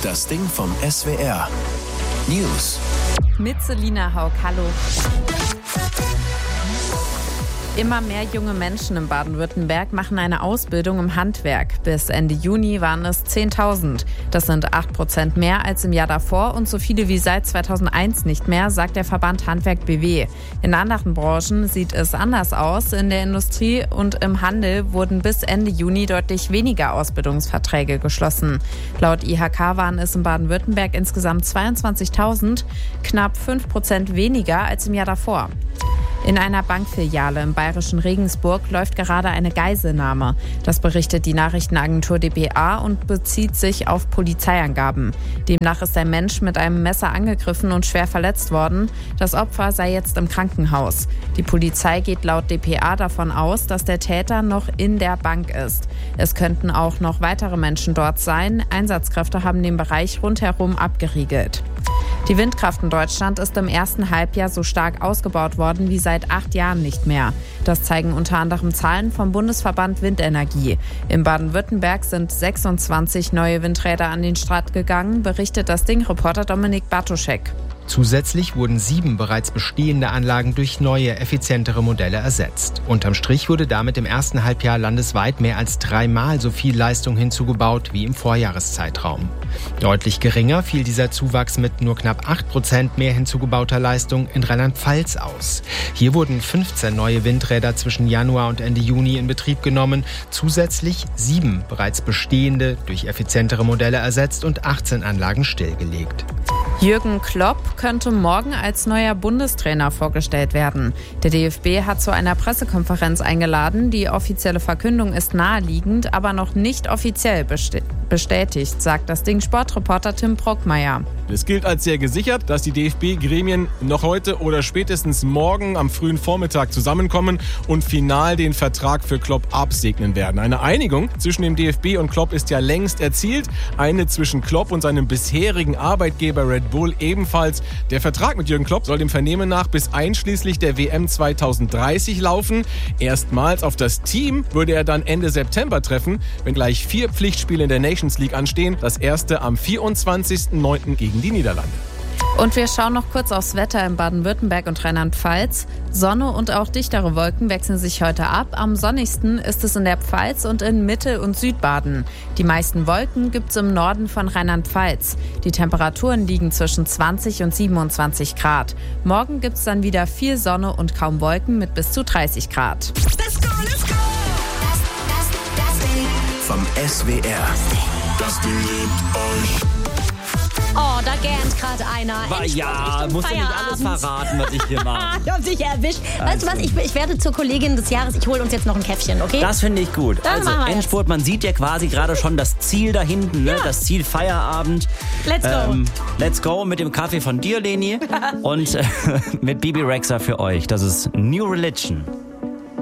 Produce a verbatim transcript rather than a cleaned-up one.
Das Ding vom S W R. News. Mit Selina Haug, hallo. Immer mehr junge Menschen in Baden-Württemberg machen eine Ausbildung im Handwerk. Bis Ende Juni waren es zehntausend. Das sind acht Prozent mehr als im Jahr davor und so viele wie seit zweitausendeins nicht mehr, sagt der Verband Handwerk B W. In anderen Branchen sieht es anders aus. In der Industrie und im Handel wurden bis Ende Juni deutlich weniger Ausbildungsverträge geschlossen. Laut I H K waren es in Baden-Württemberg insgesamt zweiundzwanzigtausend, knapp fünf Prozent weniger als im Jahr davor. In einer Bankfiliale im bayerischen Regensburg läuft gerade eine Geiselnahme. Das berichtet die Nachrichtenagentur d p a und bezieht sich auf Polizeiangaben. Demnach ist ein Mensch mit einem Messer angegriffen und schwer verletzt worden. Das Opfer sei jetzt im Krankenhaus. Die Polizei geht laut d p a davon aus, dass der Täter noch in der Bank ist. Es könnten auch noch weitere Menschen dort sein. Einsatzkräfte haben den Bereich rundherum abgeriegelt. Die Windkraft in Deutschland ist im ersten Halbjahr so stark ausgebaut worden wie seit acht Jahren nicht mehr. Das zeigen unter anderem Zahlen vom Bundesverband Windenergie. In Baden-Württemberg sind sechsundzwanzig neue Windräder an den Start gegangen, berichtet das Ding-Reporter Dominik Bartoschek. Zusätzlich wurden sieben bereits bestehende Anlagen durch neue, effizientere Modelle ersetzt. Unterm Strich wurde damit im ersten Halbjahr landesweit mehr als dreimal so viel Leistung hinzugebaut wie im Vorjahreszeitraum. Deutlich geringer fiel dieser Zuwachs mit nur knapp acht Prozent mehr hinzugebauter Leistung in Rheinland-Pfalz aus. Hier wurden fünfzehn neue Windräder zwischen Januar und Ende Juni in Betrieb genommen, zusätzlich sieben bereits bestehende durch effizientere Modelle ersetzt und achtzehn Anlagen stillgelegt. Jürgen Klopp könnte morgen als neuer Bundestrainer vorgestellt werden. Der D F B hat zu einer Pressekonferenz eingeladen. Die offizielle Verkündung ist naheliegend, aber noch nicht offiziell bestätigt, sagt das Ding Sportreporter Tim Brockmeier. Es gilt als sehr gesichert, dass die D F B-Gremien noch heute oder spätestens morgen am frühen Vormittag zusammenkommen und final den Vertrag für Klopp absegnen werden. Eine Einigung zwischen dem D F B und Klopp ist ja längst erzielt. Eine zwischen Klopp und seinem bisherigen Arbeitgeber Red Bull ebenfalls. Der Vertrag mit Jürgen Klopp soll dem Vernehmen nach bis einschließlich der W M zweitausenddreißig laufen. Erstmals auf das Team würde er dann Ende September treffen, wenn gleich vier Pflichtspiele in der Nations League anstehen. Das erste am vierundzwanzigsten neunten gegen die Niederlande. Und wir schauen noch kurz aufs Wetter in Baden-Württemberg und Rheinland-Pfalz. Sonne und auch dichtere Wolken wechseln sich heute ab. Am sonnigsten ist es in der Pfalz und in Mittel- und Südbaden. Die meisten Wolken gibt es im Norden von Rheinland-Pfalz. Die Temperaturen liegen zwischen zwanzig und siebenundzwanzig Grad. Morgen gibt es dann wieder viel Sonne und kaum Wolken mit bis zu dreißig Grad. Let's go, let's go! Das, das, das Ding vom S W R. Das Ding liebt euch. Oh, da gähnt gerade einer. War, ja, musst du nicht alles verraten, was ich hier mache. Ich hab dich erwischt. Weißt du was, ich, ich werde zur Kollegin des Jahres. Ich hole uns jetzt noch ein Käffchen, okay? Das finde ich gut. Dann also machen wir Endspurt, man sieht ja quasi gerade schon das Ziel da hinten, ne? Ja. Das Ziel Feierabend. Let's go. Ähm, let's go mit dem Kaffee von dir, Leni. Und äh, mit Bibi Rexha für euch. Das ist New Religion.